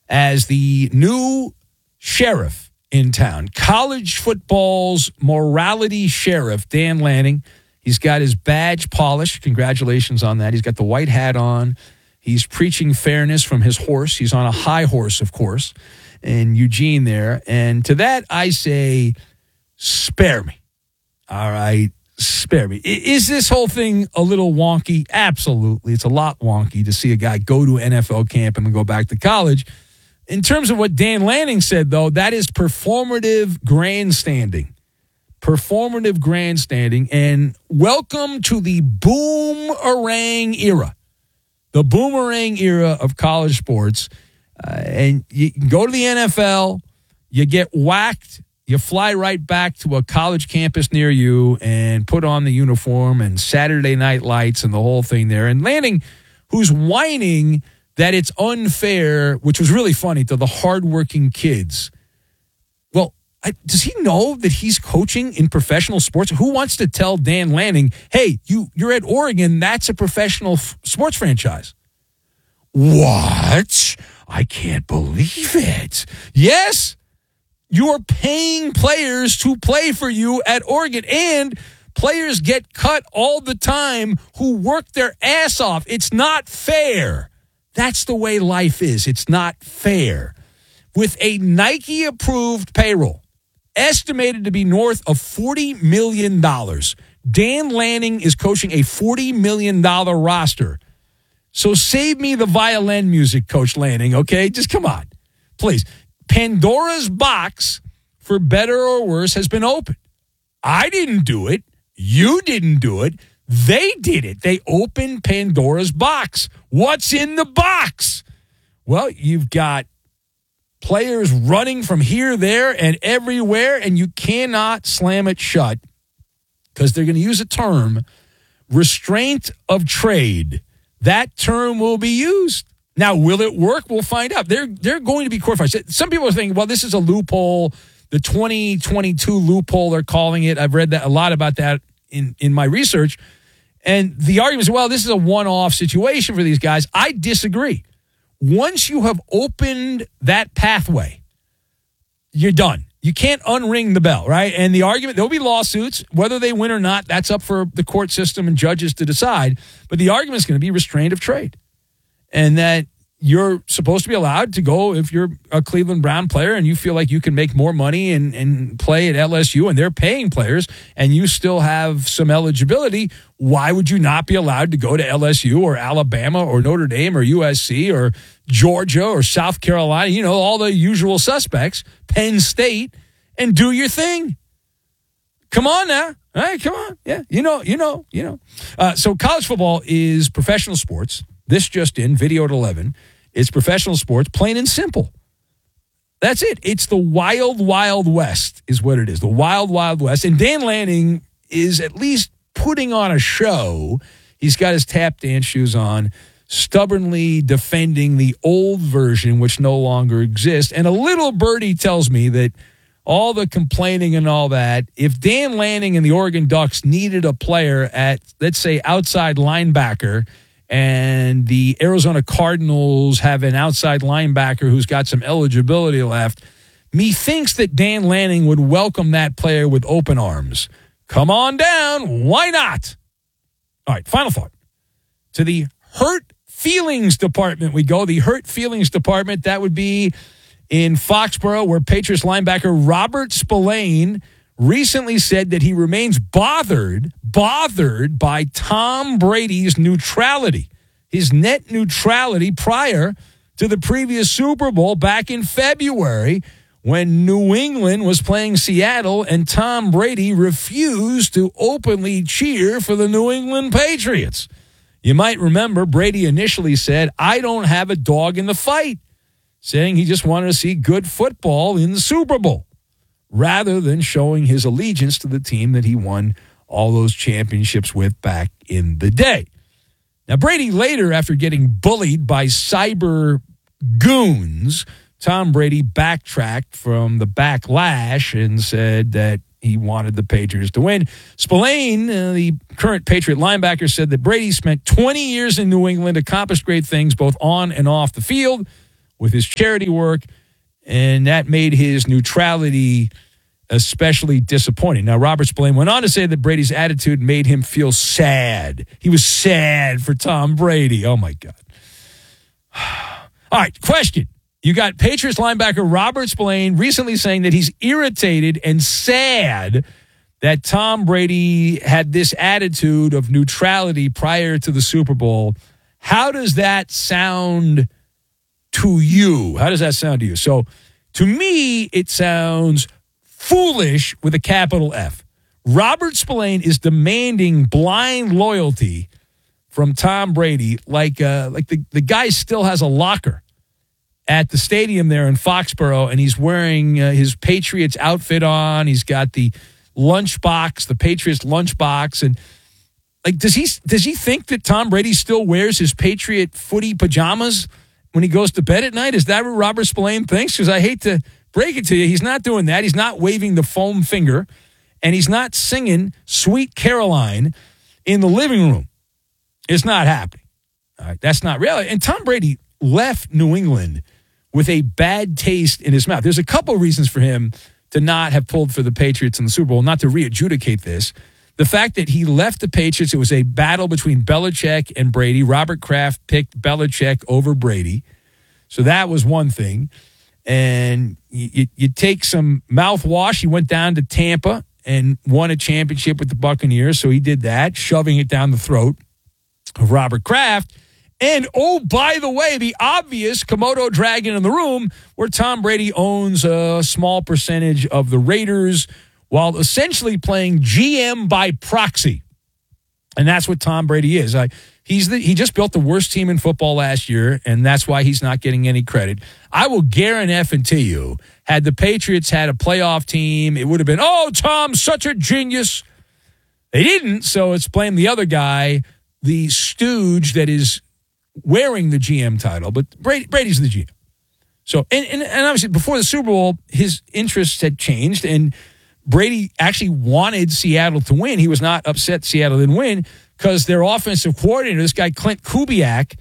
as the new sheriff in town. College football's morality sheriff, Dan Lanning. He's got his badge polished. Congratulations on that. He's got the white hat on. He's preaching fairness from his horse. He's on a high horse, of course, in Eugene there. And to that, I say, spare me. All right, spare me. Is this whole thing a little wonky? Absolutely. It's a lot wonky to see a guy go to NFL camp and then go back to college. In terms of what Dan Lanning said, though, that is performative grandstanding. Performative grandstanding. And welcome to the boomerang era. The boomerang era of college sports. And you go to the NFL, you get whacked, you fly right back to a college campus near you and put on the uniform and Saturday Night Lights and the whole thing there. And Lanning, who's whining that it's unfair, which was really funny to the hardworking kids. Well, does he know that he's coaching in professional sports? Who wants to tell Dan Lanning, hey, you're at Oregon, that's a professional sports franchise? What? I can't believe it. Yes, you're paying players to play for you at Oregon, and players get cut all the time who work their ass off. It's not fair. That's the way life is. It's not fair. With a Nike-approved payroll, estimated to be north of $40 million, Dan Lanning is coaching a $40 million roster. So save me the violin music, Coach Lanning, okay? Just come on, please. Pandora's box, for better or worse, has been opened. I didn't do it. You didn't do it. They did it. They opened Pandora's box. What's in the box? Well, you've got players running from here, there, and everywhere, and you cannot slam it shut because they're going to use a term, restraint of trade. That term will be used. Now, will it work? We'll find out. They're going to be court-fired. Some people are thinking, well, this is a loophole, the 2022 loophole, they're calling it. I've read that a lot about that in my research. And the argument is, well, this is a one-off situation for these guys. I disagree. Once you have opened that pathway, you're done. You can't unring the bell, right? And the argument, there'll be lawsuits. Whether they win or not, that's up for the court system and judges to decide. But the argument is going to be restraint of trade. And that you're supposed to be allowed to go, if you're a Cleveland Brown player and you feel like you can make more money and play at LSU and they're paying players and you still have some eligibility, why would you not be allowed to go to LSU or Alabama or Notre Dame or USC or Georgia or South Carolina, you know, all the usual suspects, Penn State, and do your thing? Come on now. All right, come on. Yeah, you know. So college football is professional sports. This just in, video at 11. It's professional sports, plain and simple. That's it. It's the wild, wild west is what it is. The wild, wild west. And Dan Lanning is at least putting on a show. He's got his tap dance shoes on, stubbornly defending the old version, which no longer exists. And a little birdie tells me that all the complaining and all that, if Dan Lanning and the Oregon Ducks needed a player at, let's say, outside linebacker, and the Arizona Cardinals have an outside linebacker who's got some eligibility left, methinks that Dan Lanning would welcome that player with open arms. Come on down. Why not? All right, final thought. To the hurt feelings department we go. The hurt feelings department, that would be in Foxborough, where Patriots linebacker Robert Spillane recently said that he remains bothered by Tom Brady's neutrality, his net neutrality prior to the previous Super Bowl back in February when New England was playing Seattle and Tom Brady refused to openly cheer for the New England Patriots. You might remember Brady initially said, I don't have a dog in the fight, saying he just wanted to see good football in the Super Bowl, rather than showing his allegiance to the team that he won all those championships with back in the day. Now, Brady later, after getting bullied by cyber goons, Tom Brady backtracked from the backlash and said that he wanted the Patriots to win. Spillane, the current Patriot linebacker, said that Brady spent 20 years in New England, accomplished great things both on and off the field, with his charity work, and that made his neutrality especially disappointing. Now, Robert Spillane went on to say that Brady's attitude made him feel sad. He was sad for Tom Brady. Oh, my God. All right, question. You got Patriots linebacker Robert Spillane recently saying that he's irritated and sad that Tom Brady had this attitude of neutrality prior to the Super Bowl. How does that sound to you? How does that sound to you? So, to me, it sounds foolish with a capital F. Robert Spillane is demanding blind loyalty from Tom Brady like the guy still has a locker at the stadium there in Foxborough, and he's wearing his Patriots outfit on. He's got the lunchbox, the Patriots lunchbox, and like does he think that Tom Brady still wears his Patriot footy pajamas when he goes to bed at night? Is that what Robert Spillane thinks? Because I hate to break it to you, he's not doing that. He's not waving the foam finger, and he's not singing Sweet Caroline in the living room. It's not happening. All right, that's not real. And Tom Brady left New England with a bad taste in his mouth. There's a couple reasons for him to not have pulled for the Patriots in the Super Bowl, not to re-adjudicate this. The fact that he left the Patriots, it was a battle between Belichick and Brady. Robert Kraft picked Belichick over Brady. So that was one thing. And you take some mouthwash. He went down to Tampa and won a championship with the Buccaneers. So he did that, shoving it down the throat of Robert Kraft. And, oh, by the way, the obvious Komodo dragon in the room where Tom Brady owns a small percentage of the Raiders while essentially playing GM by proxy. And that's what Tom Brady is. He just built the worst team in football last year, and that's why he's not getting any credit. I will guarantee you, had the Patriots had a playoff team, it would have been, oh, Tom's such a genius. They didn't, so it's blame the other guy, the stooge that is wearing the GM title. But Brady's the GM. So, and obviously before the Super Bowl, his interests had changed, and Brady actually wanted Seattle to win. He was not upset Seattle didn't win because their offensive coordinator, this guy Clint Kubiak,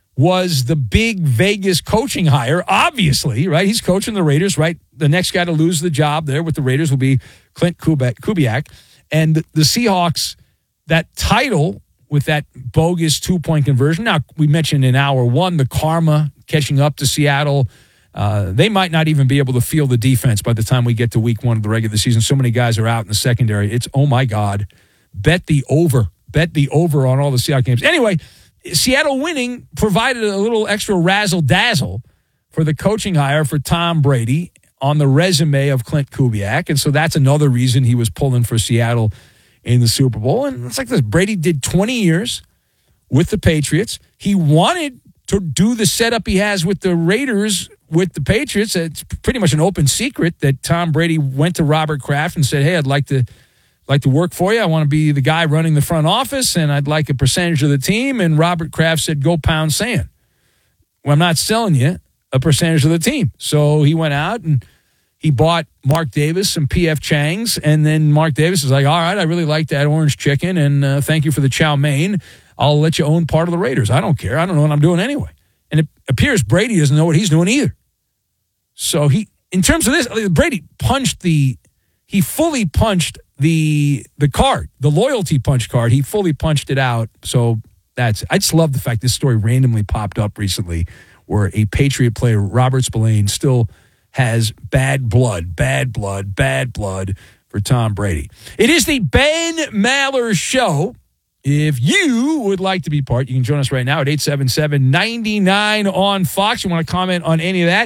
was the big Vegas coaching hire, obviously, right? He's coaching the Raiders, right? The next guy to lose the job there with the Raiders will be Clint Kubiak. And the Seahawks, that title with that bogus two-point conversion. Now, we mentioned in hour one, the karma catching up to Seattle. They might not even be able to field the defense by the time we get to week one of the regular season. So many guys are out in the secondary. It's, oh, my God, bet the over. Bet the over on all the Seahawks games. Anyway, Seattle winning provided a little extra razzle-dazzle for the coaching hire for Tom Brady on the resume of Clint Kubiak. And so that's another reason he was pulling for Seattle in the Super Bowl. And it's like this. Brady did 20 years with the Patriots. He wanted to do the setup he has with the Raiders with the Patriots. It's pretty much an open secret that Tom Brady went to Robert Kraft and said, hey, I'd like to work for you. I want to be the guy running the front office, and I'd like a percentage of the team. And Robert Kraft said, go pound sand. Well, I'm not selling you a percentage of the team. So he went out and he bought Mark Davis some P.F. Chang's, and then Mark Davis was like, all right, I really like that orange chicken, and thank you for the chow mein. I'll let you own part of the Raiders. I don't care. I don't know what I'm doing anyway. And it appears Brady doesn't know what he's doing either. So in terms of this, Brady he fully punched the card, the loyalty punch card. He fully punched it out. So I just love the fact this story randomly popped up recently where a Patriot player, Robert Spillane, still has bad blood for Tom Brady. It is the Ben Maller Show. If you would like to be part, you can join us right now at 877-99 on Fox. You want to comment on any of that,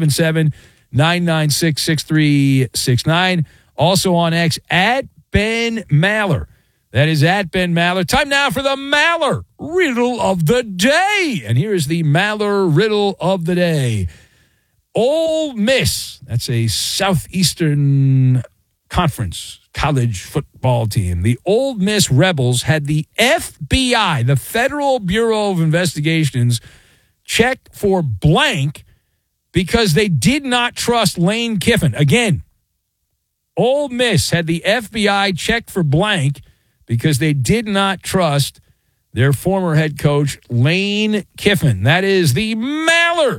877-996-6369. Also on X, at Ben Maller. That is at Ben Maller. Time now for the Maller Riddle of the Day. And here is the Maller Riddle of the Day. Ole Miss, that's a Southeastern Conference college football team. The Ole Miss Rebels had the FBI, the Federal Bureau of Investigations, check for blank because they did not trust Lane Kiffin. Again, Ole Miss had the FBI check for blank because they did not trust their former head coach, Lane Kiffin. That is the Maller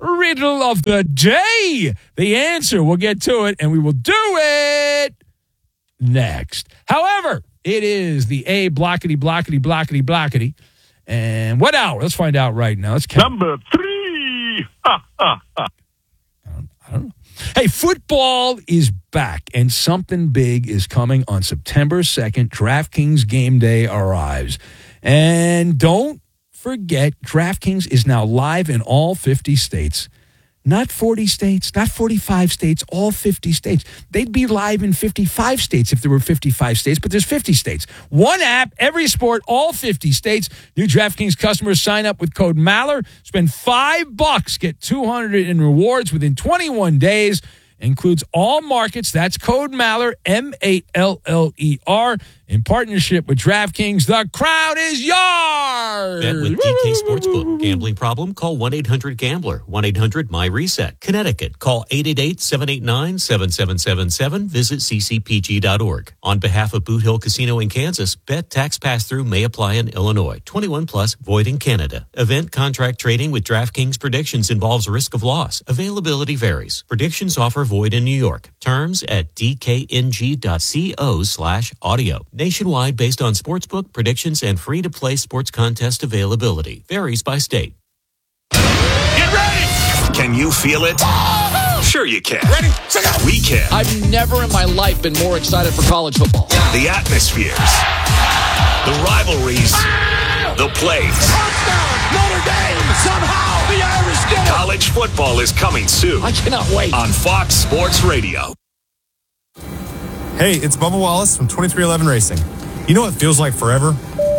riddle of the day. The answer, we'll get to it, and we will do it next. However, it is the A blockety, blockety, blockety, blockety. And what hour? Let's find out right now. Let's count. Number 3. I don't know. Hey, football is back, and something big is coming on September 2nd. DraftKings Game Day arrives. And don't forget, DraftKings is now live in all 50 states. Not 40 states, not 45 states, all 50 states. They'd be live in 55 states if there were 55 states, but there's 50 states. One app, every sport, all 50 states. New DraftKings customers sign up with code Maller, spend $5, get $200 in rewards within 21 days. Includes all markets. That's code Maller, Maller, in partnership with DraftKings. The crowd is yours. Bet with DK Sportsbook. Gambling problem? Call 1-800-GAMBLER. 1-800-MY-RESET. Connecticut. Call 888-789-7777. Visit ccpg.org. On behalf of Boot Hill Casino in Kansas, bet tax pass-through may apply in Illinois. 21 plus, void in Canada. Event contract trading with DraftKings predictions involves risk of loss. Availability varies. Predictions offer void in New York. Terms at dkng.co/audio. Nationwide based on sportsbook predictions and free-to-play sports contest availability. Varies by state. Get ready! Can you feel it? Sure you can. Ready? Check out. We can. I've never in my life been more excited for college football. The atmospheres, the rivalries, the plays. Touchdown! Notre Dame! Somehow the Irish get it! College football is coming soon I cannot wait. on Fox Sports Radio. Hey, it's Bubba Wallace from 2311 Racing. You know what feels like forever?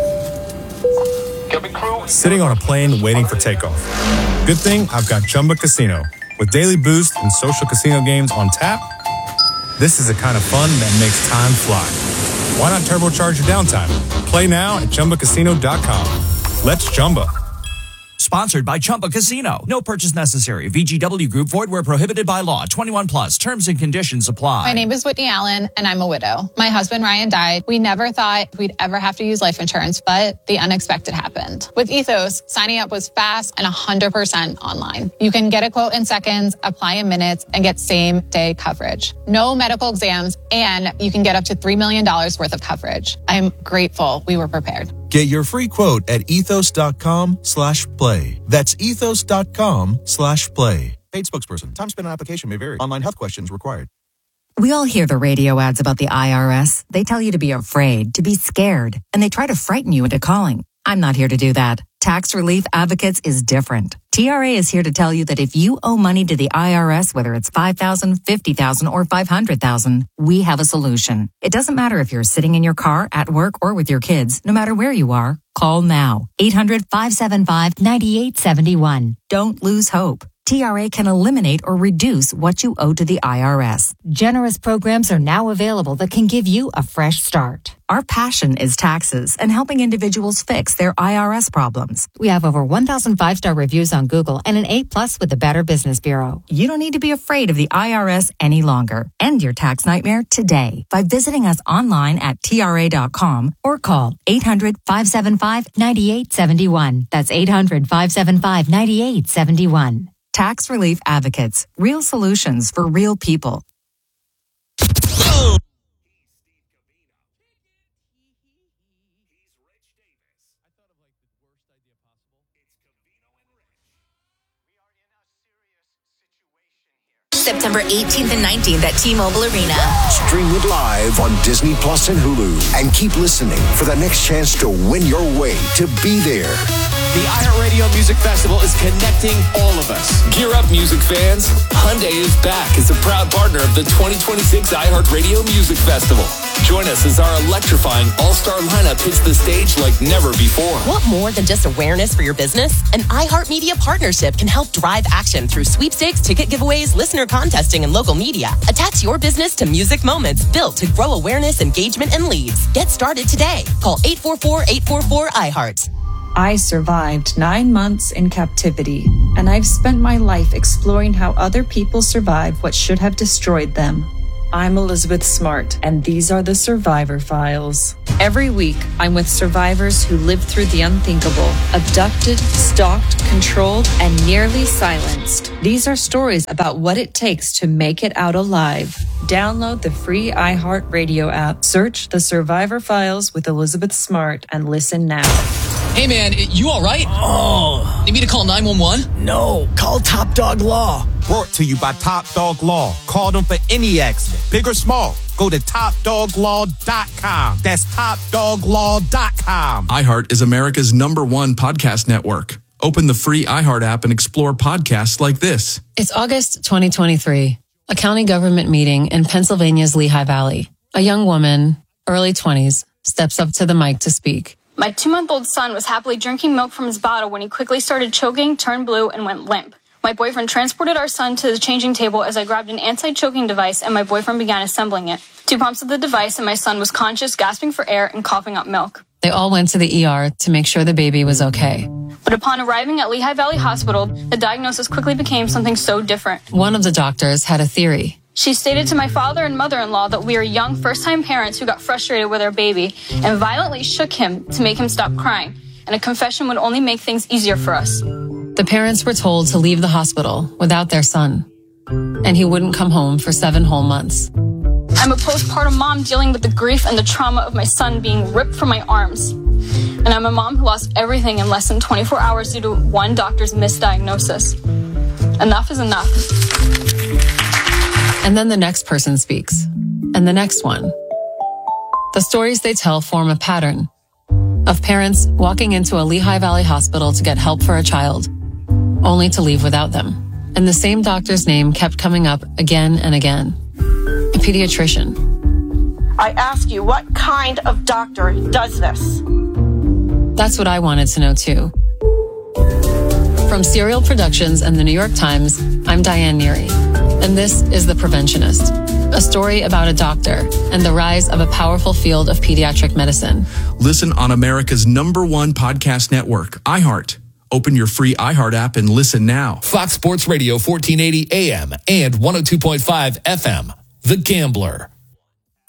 Sitting on a plane waiting for takeoff. Good thing I've got Chumba Casino. With daily boost and social casino games on tap, this is the kind of fun that makes time fly. Why not turbocharge your downtime? Play now at ChumbaCasino.com. Let's Chumba. Sponsored by Chumba Casino. No purchase necessary. VGW Group. Void where prohibited by law. 21 plus. Terms and conditions apply. My name is Whitney Allen, and I'm a widow. My husband, Ryan, died. We never thought we'd ever have to use life insurance, but the unexpected happened. With Ethos, signing up was fast and 100% online. You can get a quote in seconds, apply in minutes, and get same-day coverage. No medical exams, and you can get up to $3 million worth of coverage. I'm grateful we were prepared. Get your free quote at ethos.com/play. That's ethos.com/play. Paid spokesperson. Time spent on application may vary. Online health questions required. We all hear the radio ads about the IRS. They tell you to be afraid, to be scared, and they try to frighten you into calling. I'm not here to do that. Tax Relief Advocates is different. TRA is here to tell you that if you owe money to the IRS, whether it's $5,000, $50,000, or $500,000, we have a solution. It doesn't matter if you're sitting in your car, at work, or with your kids. No matter where you are, call now. 800-575-9871. Don't lose hope. TRA can eliminate or reduce what you owe to the IRS. Generous programs are now available that can give you a fresh start. Our passion is taxes and helping individuals fix their IRS problems. We have over 1,000 5-star reviews on Google and an A+ with the Better Business Bureau. You don't need to be afraid of the IRS any longer. End your tax nightmare today by visiting us online at TRA.com or call 800-575-9871. That's 800-575-9871. Tax Relief Advocates. Real solutions for real people. September 18th and 19th at T-Mobile Arena. Stream it live on Disney Plus and Hulu. And keep listening for the next chance to win your way to be there. The iHeartRadio Music Festival is connecting all of us. Gear up, music fans. Hyundai is back as a proud partner of the 2026 iHeartRadio Music Festival. Join us as our electrifying all-star lineup hits the stage like never before. Want more than just awareness for your business? An iHeartMedia partnership can help drive action through sweepstakes, ticket giveaways, listener contesting, and local media. Attach your business to music moments built to grow awareness, engagement, and leads. Get started today. Call 844-844-iHeart. I survived 9 months in captivity, and I've spent my life exploring how other people survive what should have destroyed them. I'm Elizabeth Smart, and these are the Survivor Files. Every week, I'm with survivors who lived through the unthinkable, abducted, stalked, controlled, and nearly silenced. These are stories about what it takes to make it out alive. Download the free iHeartRadio app, search the Survivor Files with Elizabeth Smart, and listen now. Hey man, you all right? Oh. Need me to call 911? No, call Top Dog Law. Brought to you by Top Dog Law. Call them for any accident, big or small. Go to TopDogLaw.com. That's TopDogLaw.com. iHeart is America's #1 podcast network. Open the free iHeart app and explore podcasts like this. It's August 2023, a county government meeting in Pennsylvania's Lehigh Valley. A young woman, early 20s, steps up to the mic to speak. My 2-month-old son was happily drinking milk from his bottle when he quickly started choking, turned blue, and went limp. My boyfriend transported our son to the changing table as I grabbed an anti-choking device and my boyfriend began assembling it. 2 pumps of the device and my son was conscious, gasping for air, and coughing up milk. They all went to the ER to make sure the baby was okay. But upon arriving at Lehigh Valley Hospital, the diagnosis quickly became something so different. One of the doctors had a theory. She stated to my father and mother-in-law that we are young first-time parents who got frustrated with our baby and violently shook him to make him stop crying, and a confession would only make things easier for us. The parents were told to leave the hospital without their son, and he wouldn't come home for 7 whole months. I'm a postpartum mom dealing with the grief and the trauma of my son being ripped from my arms. And I'm a mom who lost everything in less than 24 hours due to one doctor's misdiagnosis. Enough is enough. And then the next person speaks, and the next one. The stories they tell form a pattern of parents walking into a Lehigh Valley hospital to get help for a child, only to leave without them. And the same doctor's name kept coming up again and again. A pediatrician. I ask you, what kind of doctor does this? That's what I wanted to know too. From Serial Productions and the New York Times, I'm Diane Neary, and this is The Preventionist, a story about a doctor and the rise of a powerful field of pediatric medicine. Listen on America's #1 podcast network, iHeart. Open your free iHeart app and listen now. Fox Sports Radio 1480 AM and 102.5 FM. The Gambler.